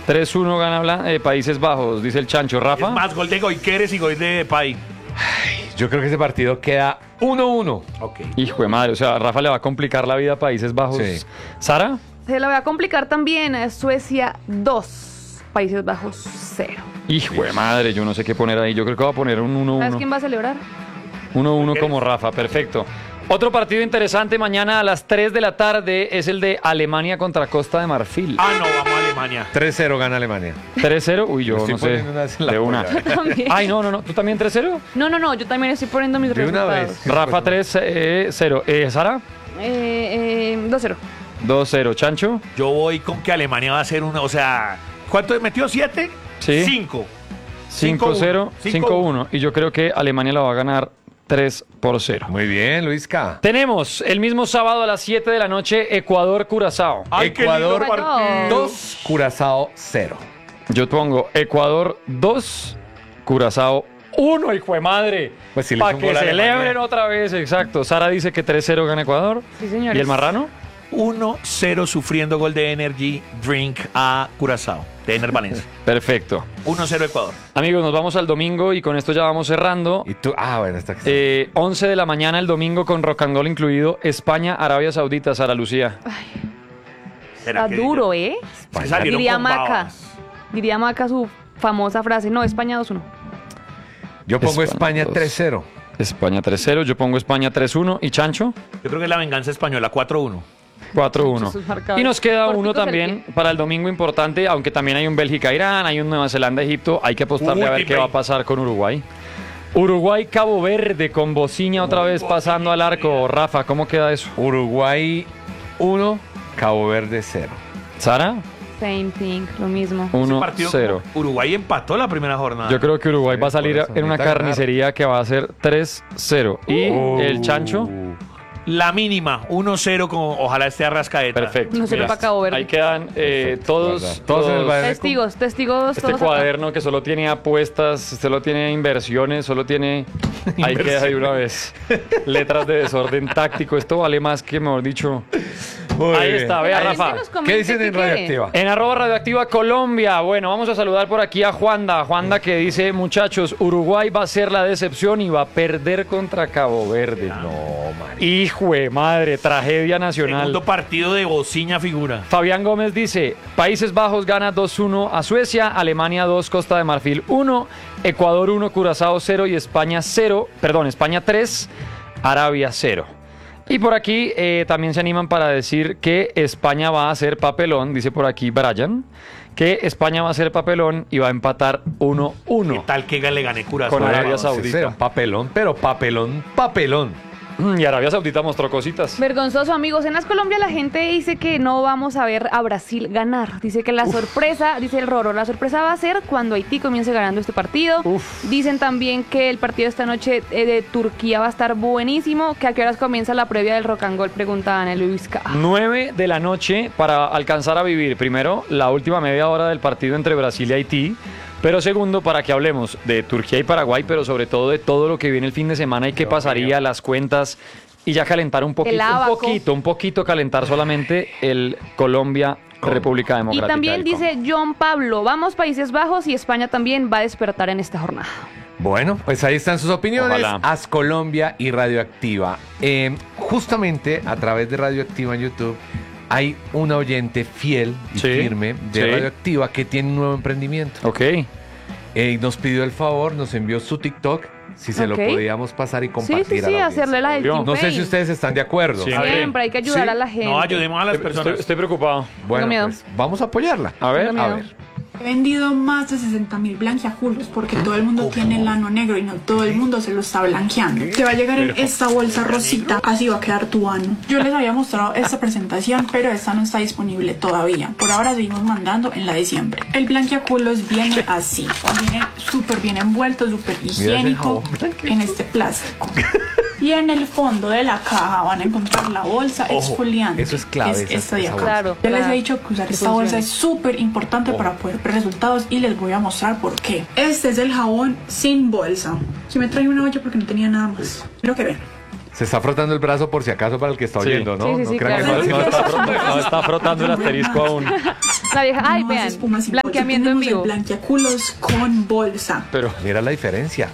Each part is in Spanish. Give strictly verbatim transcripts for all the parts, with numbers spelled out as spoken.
tres uno gana Bla- eh, Países Bajos, dice el Chancho. Rafa. Es más, gol de Goiqueres y gol de Depay. Yo creo que ese partido queda uno uno. Ok. Hijo de madre, o sea, Rafa le va a complicar la vida a Países Bajos. Sí. ¿Sara? Se la voy a complicar también. eh, Suecia dos, Países Bajos cero. Hijo de madre, yo no sé qué poner ahí. Yo creo que va a poner un uno ¿Sabes uno. quién va a celebrar? uno uno como Rafa, perfecto. Otro partido interesante mañana a las tres de la tarde es el de Alemania contra Costa de Marfil. Ah, no, vamos a Alemania. tres cero gana Alemania. tres cero, uy, yo Estoy no sé. poniendo una en la De una. polla. También. Ay, no, no, no. ¿Tú también tres cero? No, no, no, yo también estoy poniendo mis De una resultados. vez. Rafa tres cero. Eh, ¿Sara? Eh, eh, dos cero. dos cero. ¿Chancho? Yo voy con que Alemania va a ser una, o sea, ¿cuánto metió? ¿Siete? Sí. Cinco. cinco cero, cinco uno. Y yo creo que Alemania la va a ganar tres por cero. Muy bien, Luisca. Tenemos el mismo sábado a las siete de la noche Ecuador-Curazao. Ay, qué Ecuador lindo partido. dos, Curazao cero. Yo pongo Ecuador dos, Curazao uno, hijo de madre. Pues si le Para hizo un que gol a celebren Alemania. otra vez, exacto. Sara dice que tres cero gana Ecuador. Sí, señores. ¿Y el marrano? uno cero sufriendo gol de Energy Drink a Curazao, de Ener Valencia. Perfecto. uno cero Ecuador. Amigos, nos vamos al domingo y con esto ya vamos cerrando. Y tú, ah, bueno, está aquí. Eh, once de la mañana el domingo con rock and roll incluido. España, Arabia Saudita, Sara Lucía. ¿Será Está que duro, ¿eh? se salieron Diría con Maca. babas? Diría Maca su famosa frase. No, España dos uno. Yo pongo España España dos. tres cero. España tres cero, yo pongo España tres uno. ¿Y Chancho? Yo creo que es la venganza española, cuatro uno. cuatro uno. Esos marcadores Y nos queda uno corticos del también pie. para el domingo importante, aunque también hay un Bélgica-Irán, hay un Nueva Zelanda-Egipto. Hay que apostarle Uy, a ver qué Rey. va a pasar con Uruguay. Uruguay-Cabo Verde con Bociña otra vez pasando al arco. Rafa, ¿cómo queda eso? Uruguay uno, Cabo Verde cero. ¿Sara? Same thing, lo mismo. Ese uno partido, cero. Uruguay empató la primera jornada. Yo creo que Uruguay Sí, va a salir por eso, en una necesita ganar. carnicería que va a ser tres cero. ¿Y Uh. el Chancho? La mínima, uno cero, con ojalá esté Arrascaeta. Perfecto. No se Mira, para Cabo Verde. ahí quedan eh, todos, guarda. Todos en el Valle. Testigos, testigos. Este todos acá. cuaderno que solo tiene apuestas, solo tiene inversiones, solo tiene... Ahí queda de una vez. Letras de desorden táctico. Esto vale más que, mejor dicho... Muy Ahí bien. está, vea La gente Rafa. nos comente ¿Qué dicen qué en quiere. Radioactiva? En arroba radioactiva Colombia. Bueno, vamos a saludar por aquí a Juanda. Juanda que dice, muchachos, Uruguay va a ser la decepción y va a perder contra Cabo Verde. No, María. Hijo de madre, tragedia nacional. Segundo partido de Bociña figura. Fabián Gómez dice, Países Bajos gana dos uno a Suecia, Alemania dos, Costa de Marfil uno, Ecuador uno, Curazao cero y España cero, perdón, España tres, Arabia cero. Y por aquí eh, también se animan para decir que España va a hacer papelón, dice por aquí Brian, que España va a hacer papelón y va a empatar uno ¿Qué uno. tal que le gané Curazao? Con Arabia Ese Saudita. era un papelón, pero papelón, papelón. Y Arabia Saudita mostró cositas. Vergonzoso, amigos. En las Colombia la gente dice que no vamos a ver a Brasil ganar. Dice que la sorpresa, dice el Roro, la sorpresa va a ser cuando Haití comience ganando este partido. Uf. Dicen también que el partido esta noche eh, de Turquía va a estar buenísimo. Que a qué horas comienza la previa del Rock and Roll, pregunta Ana Luisca. nueve de la noche para alcanzar a vivir, primero, la última media hora del partido entre Brasil y Haití, pero segundo, para que hablemos de Turquía y Paraguay, pero sobre todo de todo lo que viene el fin de semana y qué pasaría, las cuentas, y ya calentar un poquito, un abaco. poquito, un poquito calentar solamente el Colombia, República Y Democrática también del Congo. dice John Pablo, vamos Países Bajos y España también va a despertar en esta jornada. Bueno, pues ahí están sus opiniones. Ojalá. Haz Colombia y Radioactiva. Eh, justamente a través de Radioactiva en YouTube hay una oyente fiel y Sí, firme de sí. Radioactiva que tiene un nuevo emprendimiento. Ok, Eh, y nos pidió el favor, nos envió su TikTok, si se Ok. lo podíamos pasar y Sí, compartir sí, a sí, la hacerle la del Yo. Team No sé Pay. si ustedes están de acuerdo. Sí. A ver, Siempre hay que ayudar ¿sí? a la gente. No, ayudemos a las personas. estoy, estoy preocupado. Bueno, miedo. pues vamos a apoyarla. A ver, Tengo A miedo. ver. He vendido más de sesenta mil blanqueaculos porque todo el mundo tiene el ano negro y no todo el mundo se lo está blanqueando. Te va a llegar en esta bolsa rosita, así va a quedar tu ano. Yo les había mostrado esta presentación, pero esta no está disponible todavía. Por ahora seguimos mandando en la de siempre. El blanqueaculos viene así, viene súper bien envuelto, súper higiénico en este plástico. Y en el fondo de la caja van a encontrar la bolsa Ojo, exfoliante. eso es clave, Es esa- esta de esa acá. bolsa. Claro, Ya les claro. he dicho que usar Que esta bolsa funcione. es súper importante para poder ver resultados y les voy a mostrar por qué. Este es el jabón sin bolsa. Si me traje una olla porque no tenía nada más. Lo que ven. Se está frotando el brazo por si acaso para el que está Sí. oyendo, ¿no? Sí, sí, no sí, crean que claro. no es- No está, frot- no está frotando el asterisco aún. La vieja, ay, No hace vean, espuma sin bolsa. blanqueamiento en Tenemos el vivo. blanqueaculos con bolsa. Pero Mira la diferencia.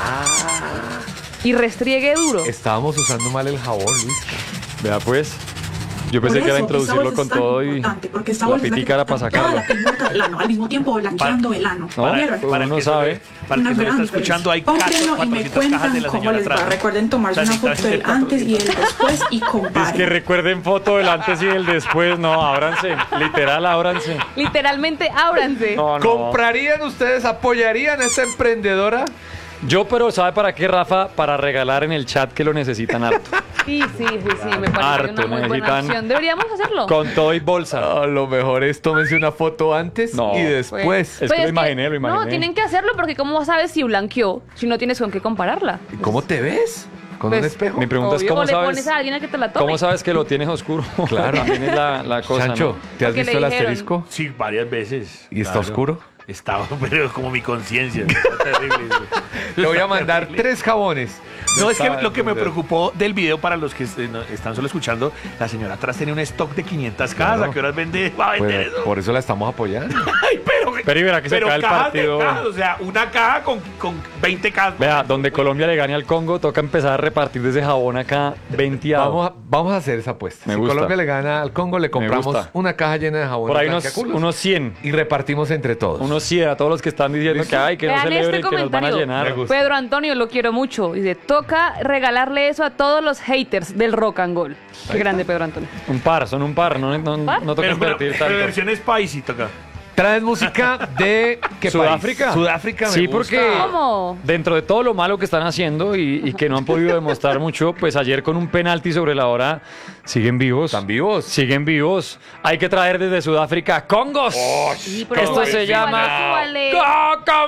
Y restriegue duro. Estábamos usando mal el jabón, Luis. vea pues. Yo pensé Por que era eso, introducirlo esta con bolsa es tan todo y importante, porque esta la bolsa es pitica era que para está toda sacarlo. la piel muerta del ano, al mismo tiempo blanqueando el ano. No, ¿Vieron? pues, uno el que sabe. no- Para el Una que no gran está escuchando, hay diferencia. casi Cómprenlo y me cuatrocientas cajas de cuentan la cómo señora les va. atrás. Recuerden tomarse una foto del antes y el después y Es que comparen. recuerden foto del antes y del después. No, ábranse. Literal, ábranse. Literalmente, ábranse. No, no. ¿Comprarían ustedes, apoyarían a esta emprendedora? Yo, pero ¿sabe para qué, Rafa? Para regalar en el chat que lo necesitan harto. Sí, sí, sí, sí, me parece Harto, una muy buena necesitan- opción. Deberíamos hacerlo. Con todo y bolsa. No, lo mejor es tómense una foto antes No. y después. Es que lo imaginé, lo imaginé. No, tienen que hacerlo porque ¿cómo sabes si blanqueó si no tienes con qué compararla? ¿Y ¿Cómo te ves? ¿Con un Pues, espejo? Mi pregunta es Obvio, cómo o le sabes, pones a alguien a que te la tome. ¿cómo sabes que lo tienes oscuro? Claro. También es la, la cosa, Chancho, ¿no? ¿te has Porque visto el le dijeron. asterisco? Sí, varias veces. ¿Y está Claro. oscuro? Estaba, pero como mi conciencia. Está terrible. Te voy a mandar tres jabones. No, es que estaba lo que me entendiendo. preocupó del video, para los que est- no- están solo escuchando, la señora atrás tenía un stock de quinientas cajas. Claro. ¿A qué horas vende? Va a vender Pues, eso. por eso la estamos apoyando. Ay, pero, Pero y verá que se pero cae el cajas de partido. cajas, o sea, una caja con, con veinte cajas. Vea, donde Colombia le gane al Congo, toca empezar a repartir de ese jabón acá venteado. Vamos a, vamos a hacer esa apuesta. Me si gusta. Colombia le gana al Congo, le compramos gusta. una caja llena de jabón. Por ahí unos, unos cien. Y repartimos entre todos. Unos cien a todos los que están diciendo ¿Listo? que ay, que no Vean celebren, este que nos van a comentario. llenar. Me gusta. Pedro Antonio, lo quiero mucho. Dice, toca regalarle eso a todos los haters del rock and roll. Qué grande, Pedro Antonio. Un par, son un par, no, no, par? no toca Pero, pero, invertir pero tanto. versión spicy toca. Traes música de ¿qué ¿Sudáfrica? país? Sudáfrica. me Sí, gusta. porque ¿Cómo? dentro de todo lo malo que están haciendo y, y que no han podido demostrar mucho, pues ayer con un penalti sobre la hora siguen vivos. ¿Están vivos? Siguen vivos. Hay que traer desde Sudáfrica Congos. Sí, pero Esto igual- se igual llama no súbale. Coco